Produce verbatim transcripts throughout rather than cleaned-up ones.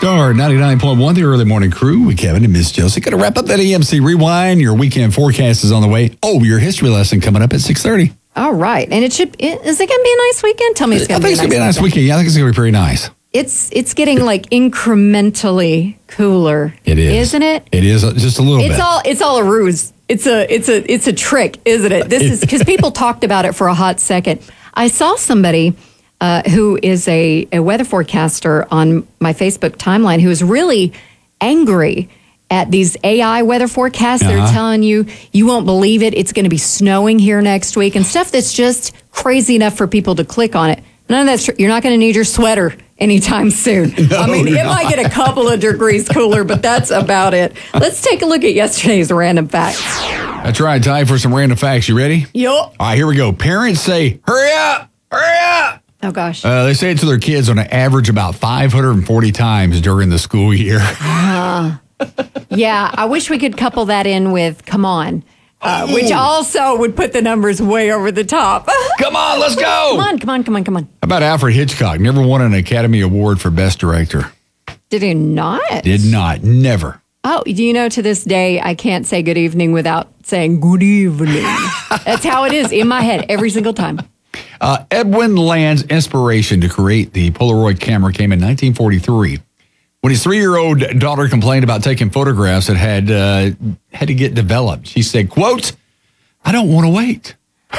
Star ninety-nine point one, the early morning crew with Kevin and Miss Josie. Going to wrap up that E M C Rewind. Your weekend forecast is on the way. Oh, your history lesson coming up at six thirty. All right. And it should, is it going to be a nice weekend? Tell me it's going to be a nice weekend. I think it's going to be a nice weekend. Yeah, I think it's going to be pretty nice. It's it's getting like incrementally cooler. It is. Isn't it? It is just a little it's bit. all it's all a ruse. It's a it's a it's a trick, isn't it? This is because people talked about it for a hot second. I saw somebody uh, who is a, a weather forecaster on my Facebook timeline who is really angry at these A I weather forecasts. Uh-huh. They're telling you, you won't believe it. It's going to be snowing here next week and stuff that's just crazy enough for people to click on it. None of that's true. You're not going to need your sweater anytime soon. No, I mean, it not. might get a couple of degrees cooler, but that's about it. Let's take a look at yesterday's random facts. That's right. Time for some random facts. You ready? Yup. All right, here we go. Parents say, hurry up, hurry up. Oh, gosh. Uh, they say it to their kids on an average about five hundred forty times during the school year. Uh, yeah, I wish we could couple that in with come on. Uh, which also would put the numbers way over the top. Come on, let's go. Come on, come on, come on, come on. How about Alfred Hitchcock? Never won an Academy Award for Best Director. Did he not? Did not. Never. Oh, do you know to this day, I can't say good evening without saying good evening. That's how it is in my head every single time. Uh, Edwin Land's inspiration to create the Polaroid camera came in nineteen forty-three. When his three-year-old daughter complained about taking photographs that had uh, had to get developed, she said, quote, I don't want to wait.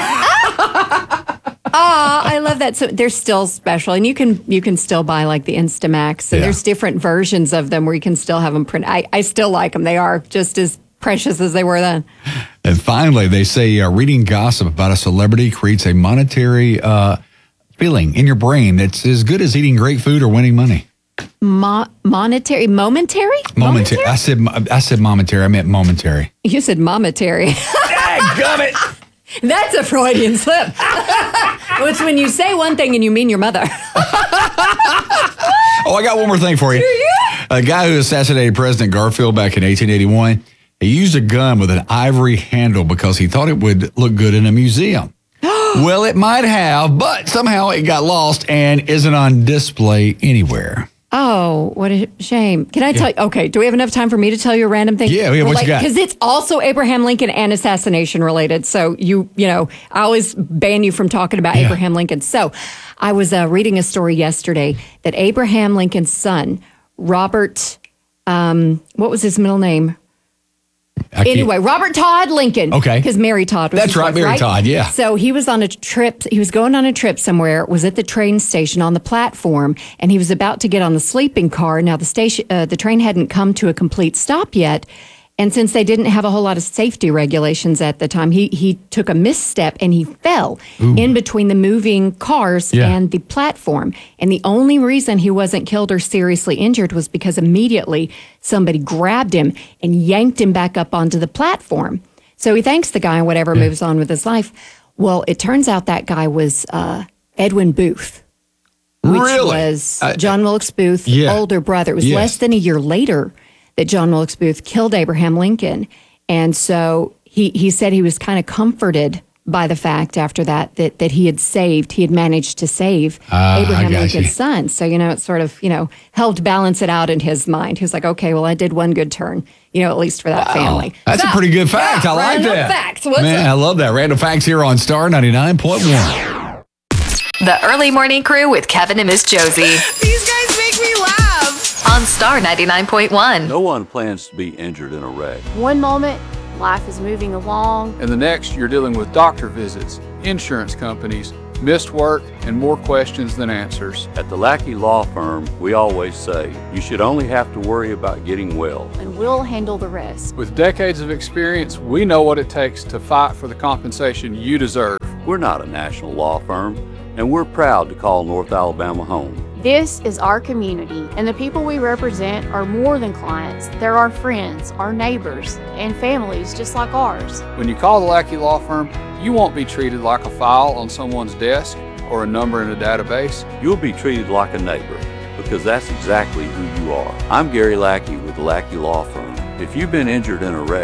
Ah, I love that. So they're still special, and you can you can still buy like the Instamax, and Yeah. there's different versions of them where you can still have them print. I, I still like them. They are just as precious as they were then. And finally, they say uh, reading gossip about a celebrity creates a monetary uh, feeling in your brain that's as good as eating great food or winning money. Mo- monetary, momentary, Momentary. I said I said momentary. I meant momentary. You said momentary. Dadgummit. That's a Freudian slip. It's when you say one thing and you mean your mother. Oh, I got one more thing for you. A guy who assassinated President Garfield back in eighteen eighty-one, he used a gun with an ivory handle because he thought it would look good in a museum. Well, it might have, but somehow it got lost and isn't on display anywhere. Oh, what a shame. Can I tell you? Okay, do we have enough time for me to tell you a random thing? Yeah, yeah, what you got? Because it's also Abraham Lincoln and assassination related. So you, you know, I always ban you from talking about Yeah. Abraham Lincoln. So I was uh, reading a story yesterday that Abraham Lincoln's son, Robert, um, what was his middle name? I can't- Anyway, Robert Todd Lincoln. Okay. Because Mary Todd was That's his right, wife, Mary right? Todd, yeah. So he was on a trip. He was going on a trip somewhere, was at the train station on the platform, and he was about to get on the sleeping car. Now, the station, uh, the train hadn't come to a complete stop yet. And since they didn't have a whole lot of safety regulations at the time, he he took a misstep and he fell in between the moving cars Yeah. and the platform. And the only reason he wasn't killed or seriously injured was because immediately somebody grabbed him and yanked him back up onto the platform. So he thanks the guy and whatever, Yeah. moves on with his life. Well, it turns out that guy was uh, Edwin Booth, which Really? was Uh, John Wilkes Booth's yeah. older brother. It was Yes. less than a year later that John Wilkes Booth killed Abraham Lincoln. And so he, he said he was kind of comforted by the fact after that, that that he had saved, he had managed to save Ah, I Abraham got Lincoln's you. son. So, you know, it sort of, you know, helped balance it out in his mind. He was like, okay, well, I did one good turn, you know, at least for that family. That's So, a pretty good fact. yeah, I like random that. Facts. What's Man, up? I love that. Random facts here on Star ninety-nine point one. The Early Morning Crew with Kevin and Miss Josie These guys make me laugh. on Star ninety-nine point one. No one plans to be injured in a wreck. One moment, life is moving along. And the next, you're dealing with doctor visits, insurance companies, missed work, and more questions than answers. At the Lackey Law Firm, we always say you should only have to worry about getting well. And we'll handle the rest. With decades of experience, we know what it takes to fight for the compensation you deserve. We're not a national law firm, and we're proud to call North Alabama home. This is our community, and the people we represent are more than clients. They're our friends, our neighbors, and families just like ours. When you call the Lackey Law Firm, you won't be treated like a file on someone's desk or a number in a database. You'll be treated like a neighbor, because that's exactly who you are. I'm Gary Lackey with the Lackey Law Firm. If you've been injured in a wreck,